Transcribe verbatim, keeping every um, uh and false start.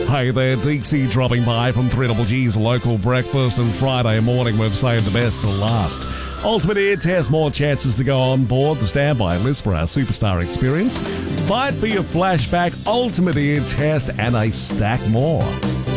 Hey there, Dixie dropping by from three G's local breakfast, and Friday morning we've saved the best till last. Ultimate Ear Test, more chances to go on board the standby list for our superstar experience. Fight for your flashback, Ultimate Ear Test, and a stack more.